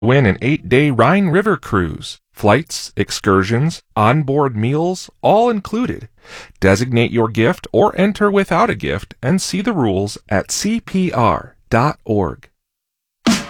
Win an 8-day Rhine River cruise. Flights, excursions, onboard meals, all included. Designate your gift or enter without a gift and see the rules at cpr.org.